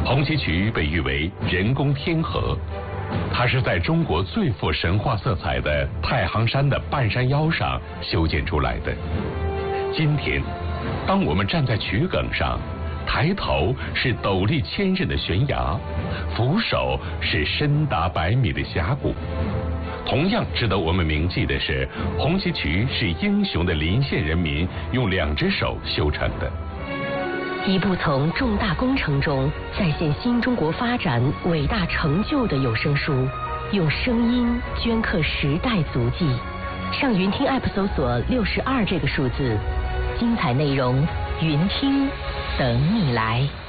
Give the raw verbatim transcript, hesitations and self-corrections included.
红旗渠被誉为人工天河，它是在中国最富神话色彩的太行山的半山腰上修建出来的。今天，当我们站在渠埂上，抬头是陡立千仞的悬崖，俯首是深达百米的峡谷。同样值得我们铭记的是，红旗渠是英雄的临县人民用两只手修成的。 一部从重大工程中再现新中国发展伟大成就的有声书，用声音镌刻时代足迹。上云听 App 搜索六十二这个数字，精彩内容云听等你来。